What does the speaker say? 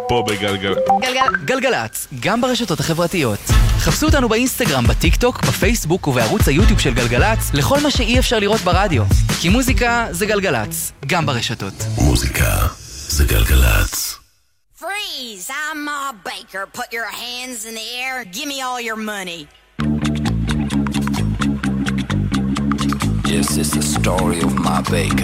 פה בגלגל... גלגלצ, גם ברשתות החברתיות. חפשו אותנו באינסטגרם, בטיק טוק, בפייסבוק ובערוץ היוטיוב של גלגלצ, לכל מה שאי אפשר לראות ברדיו. כי מוזיקה זה גלגלצ, גם ברשתות. מוזיקה זה גלגלצ. Freeze! I'm Ma Baker. Put your hands in the air. Give me all your money. Yes, it's the story of Ma Baker.